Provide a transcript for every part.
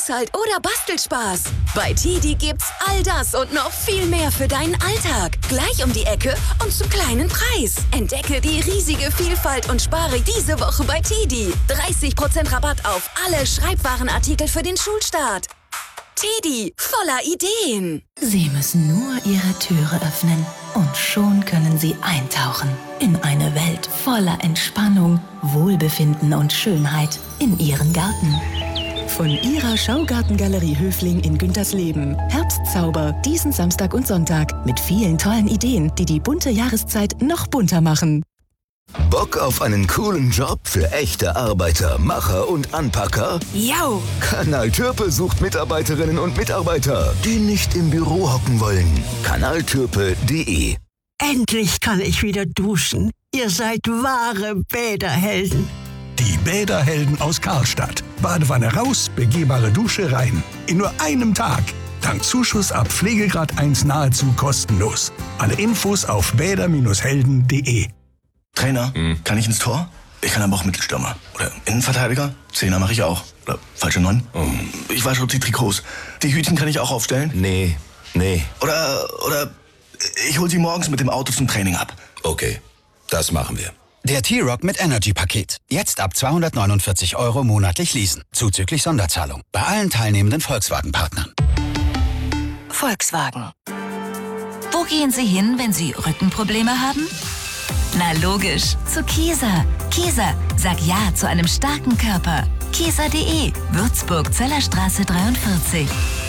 Haushalt oder Bastelspaß. Bei TIDI gibt's all das und noch viel mehr für deinen Alltag. Gleich um die Ecke und zum kleinen Preis. Entdecke die riesige Vielfalt und spare diese Woche bei TIDI. 30% Rabatt auf alle Schreibwarenartikel für den Schulstart. TIDI, voller Ideen. Sie müssen nur Ihre Türe öffnen und schon können Sie eintauchen in eine Welt voller Entspannung, Wohlbefinden und Schönheit in Ihren Garten. Von Ihrer Schaugartengalerie Höfling in Güntersleben. Herbstzauber diesen Samstag und Sonntag mit vielen tollen Ideen, die die bunte Jahreszeit noch bunter machen. Bock auf einen coolen Job für echte Arbeiter, Macher und Anpacker? Yo! Kanal Türpe sucht Mitarbeiterinnen und Mitarbeiter, die nicht im Büro hocken wollen. Kanaltürpe.de. Endlich kann ich wieder duschen. Ihr seid wahre Bäderhelden. Die Bäderhelden aus Karlstadt. Badewanne raus, begehbare Dusche rein. In nur einem Tag. Dank Zuschuss ab Pflegegrad 1 nahezu kostenlos. Alle Infos auf bäder-helden.de. Trainer, kann ich ins Tor? Ich kann aber auch Mittelstürmer. Oder Innenverteidiger? Zehner mache ich auch. Oder falsche 9? Ich wasche die Trikots. Die Hütchen kann ich auch aufstellen? Nee. Oder ich hol sie morgens mit dem Auto zum Training ab. Okay, das machen wir. Der T-Rock mit Energy-Paket. Jetzt ab 249 € monatlich leasen. Zuzüglich Sonderzahlung. Bei allen teilnehmenden Volkswagen-Partnern. Volkswagen. Wo gehen Sie hin, wenn Sie Rückenprobleme haben? Na logisch, zu Kieser. Kieser, sag Ja zu einem starken Körper. Kieser.de, Würzburg, Zellerstraße 43.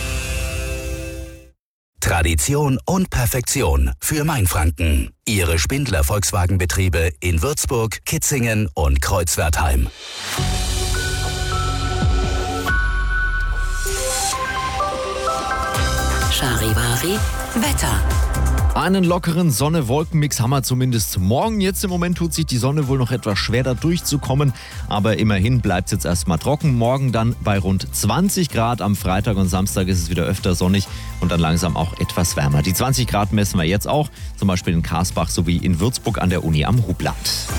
Tradition und Perfektion für Mainfranken. Ihre Spindler Volkswagen-Betriebe in Würzburg, Kitzingen und Kreuzwertheim. Charivari, Wetter. Einen lockeren Sonne-Wolken-Mix haben wir zumindest morgen. Jetzt im Moment tut sich die Sonne wohl noch etwas schwer, da durchzukommen. Aber immerhin bleibt es jetzt erstmal trocken. Morgen dann bei rund 20 Grad. Am Freitag und Samstag ist es wieder öfter sonnig und dann langsam auch etwas wärmer. Die 20 Grad messen wir jetzt auch, zum Beispiel in Karsbach sowie in Würzburg an der Uni am Hubland.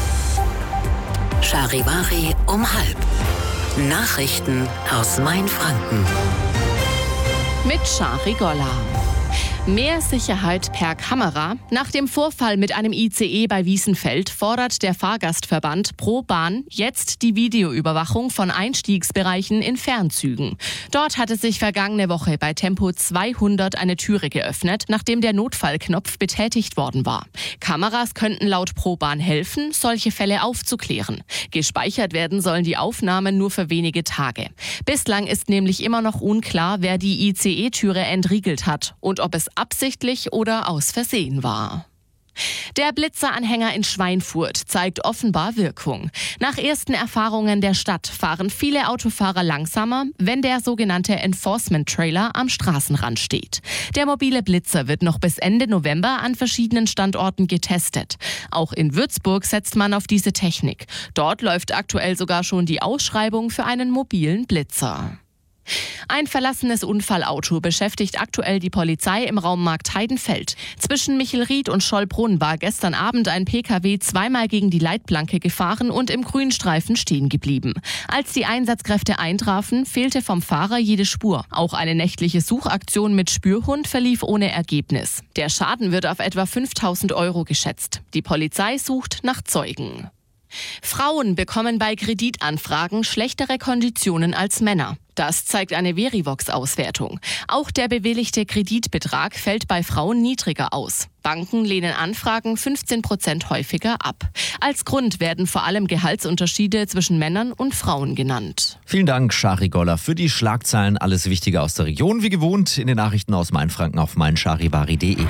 Charivari um 12:30. Nachrichten aus Mainfranken. Mit Shari Golla. Mehr Sicherheit per Kamera. Nach dem Vorfall mit einem ICE bei Wiesenfeld fordert der Fahrgastverband Pro Bahn jetzt die Videoüberwachung von Einstiegsbereichen in Fernzügen. Dort hatte sich vergangene Woche bei Tempo 200 eine Türe geöffnet, nachdem der Notfallknopf betätigt worden war. Kameras könnten laut Pro Bahn helfen, solche Fälle aufzuklären. Gespeichert werden sollen die Aufnahmen nur für wenige Tage. Bislang ist nämlich immer noch unklar, wer die ICE-Türe entriegelt hat und ob es absichtlich oder aus Versehen war. Der Blitzeranhänger in Schweinfurt zeigt offenbar Wirkung. Nach ersten Erfahrungen der Stadt fahren viele Autofahrer langsamer, wenn der sogenannte Enforcement-Trailer am Straßenrand steht. Der mobile Blitzer wird noch bis Ende November an verschiedenen Standorten getestet. Auch in Würzburg setzt man auf diese Technik. Dort läuft aktuell sogar schon die Ausschreibung für einen mobilen Blitzer. Ein verlassenes Unfallauto beschäftigt aktuell die Polizei im Raum Marktheidenfeld. Zwischen Michelried und Schollbrunn war gestern Abend ein Pkw zweimal gegen die Leitplanke gefahren und im Grünstreifen stehen geblieben. Als die Einsatzkräfte eintrafen, fehlte vom Fahrer jede Spur. Auch eine nächtliche Suchaktion mit Spürhund verlief ohne Ergebnis. Der Schaden wird auf etwa 5.000 € geschätzt. Die Polizei sucht nach Zeugen. Frauen bekommen bei Kreditanfragen schlechtere Konditionen als Männer. Das zeigt eine Verivox-Auswertung. Auch der bewilligte Kreditbetrag fällt bei Frauen niedriger aus. Banken lehnen Anfragen 15% häufiger ab. Als Grund werden vor allem Gehaltsunterschiede zwischen Männern und Frauen genannt. Vielen Dank, Shari Golla, für die Schlagzeilen. Alles Wichtige aus der Region, wie gewohnt, in den Nachrichten aus Mainfranken auf meincharivari.de.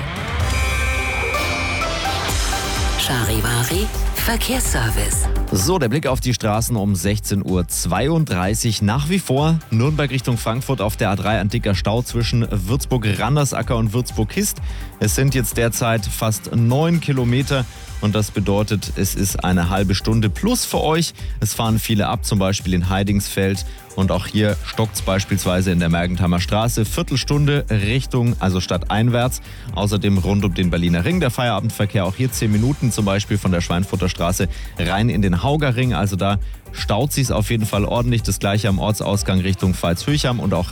Charivari Verkehrsservice. So, der Blick auf die Straßen um 16:32 Uhr. Nach wie vor Nürnberg Richtung Frankfurt auf der A3 ein dicker Stau zwischen Würzburg-Randersacker und Würzburg-Hist. Es sind jetzt derzeit fast 9 Kilometer. Und das bedeutet, es ist eine halbe Stunde plus für euch. Es fahren viele ab, zum Beispiel in Heidingsfeld. Und auch hier stockt es beispielsweise in der Mergentheimer Straße. Viertelstunde Richtung, also stadteinwärts. Außerdem rund um den Berliner Ring. Der Feierabendverkehr auch hier 10 Minuten, zum Beispiel von der Schweinfurter Straße rein in den Hauger Ring. Also da staut sich auf jeden Fall ordentlich. Das gleiche am Ortsausgang Richtung Pfalz-Höchheim und auch